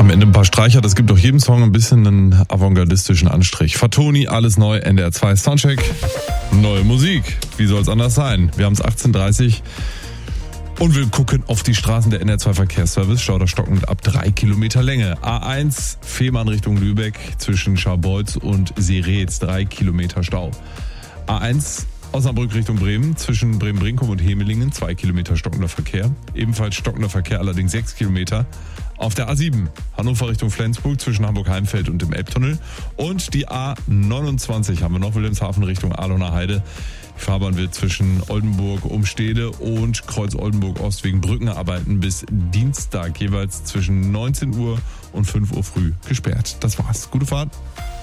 am Ende ein paar Streicher. Das gibt doch jedem Song ein bisschen einen avantgardistischen Anstrich. Fatoni, alles neu, NDR 2 Soundcheck. Neue Musik. Wie soll es anders sein? Wir haben es 18:30 und wir gucken auf die Straßen der NDR 2 Verkehrsservice. Stauder stockend ab 3 Kilometer Länge. A1 Fehmarn Richtung Lübeck zwischen Scharbeutz und Seretz 3 Kilometer Stau. A1 Osnabrück Richtung Bremen, zwischen Bremen-Brinkum und Hemelingen, 2 Kilometer stockender Verkehr. Ebenfalls stockender Verkehr, allerdings 6 Kilometer. Auf der A7, Hannover Richtung Flensburg, zwischen Hamburg-Heimfeld und dem Elbtunnel. Und die A29 haben wir noch, Wilhelmshaven Richtung Ahlener Heide. Die Fahrbahn wird zwischen Oldenburg-Umstede und Kreuz-Oldenburg-Ost wegen Brückenarbeiten bis Dienstag jeweils zwischen 19 Uhr und 5 Uhr früh gesperrt. Das war's. Gute Fahrt.